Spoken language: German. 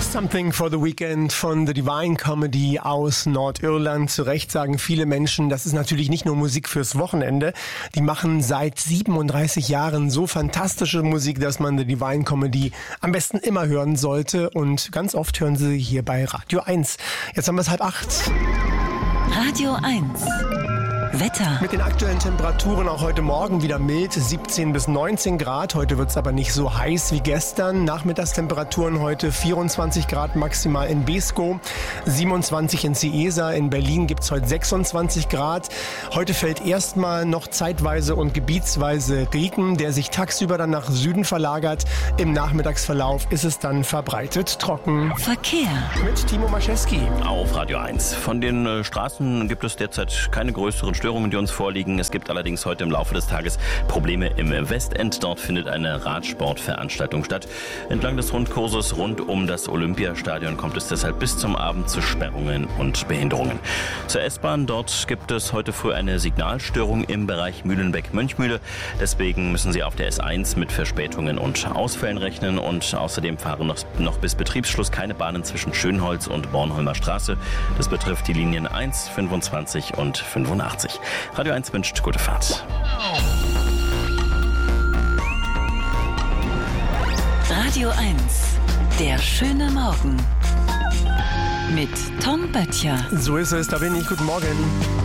Something for the Weekend von The Divine Comedy aus Nordirland. Zu Recht sagen viele Menschen, das ist natürlich nicht nur Musik fürs Wochenende. Die machen seit 37 Jahren so fantastische Musik, dass man The Divine Comedy am besten immer hören sollte. Und ganz oft hören Sie hier bei Radio 1. Jetzt haben wir es 7:30. Radio 1. Wetter. Mit den aktuellen Temperaturen auch heute Morgen wieder mild, 17 bis 19 Grad. Heute wird es aber nicht so heiß wie gestern. Nachmittagstemperaturen heute 24 Grad maximal in Beeskow, 27 in Cieza. In Berlin gibt es heute 26 Grad. Heute fällt erstmal noch zeitweise und gebietsweise Regen, der sich tagsüber dann nach Süden verlagert. Im Nachmittagsverlauf ist es dann verbreitet trocken. Verkehr. Mit Timo Maschewski. Auf Radio 1. Von den Straßen gibt es derzeit keine größeren Störungen, die uns vorliegen. Es gibt allerdings heute im Laufe des Tages Probleme im Westend. Dort findet eine Radsportveranstaltung statt. Entlang des Rundkurses rund um das Olympiastadion kommt es deshalb bis zum Abend zu Sperrungen und Behinderungen. Zur S-Bahn, dort gibt es heute früh eine Signalstörung im Bereich Mühlenbeck-Mönchmühle. Deswegen müssen Sie auf der S1 mit Verspätungen und Ausfällen rechnen. Und außerdem fahren noch bis Betriebsschluss keine Bahnen zwischen Schönholz und Bornholmer Straße. Das betrifft die Linien 1, 25 und 85. Radio 1 wünscht gute Fahrt. Radio 1. Der schöne Morgen. Mit Tom Böttcher. So ist es, da bin ich. Guten Morgen.